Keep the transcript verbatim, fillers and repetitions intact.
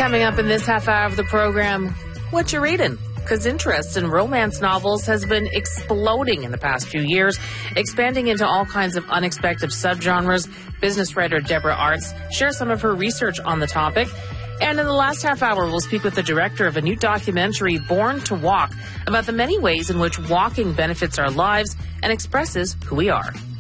Coming up in this half hour of the program, what you reading? Because interest in romance novels has been exploding in the past few years, expanding into all kinds of unexpected subgenres. Business writer Deborah Arts shares some of her research on the topic. And in the last half hour, we'll speak with the director of a new documentary, Born to Walk, about the many ways in which walking benefits our lives and expresses who we are.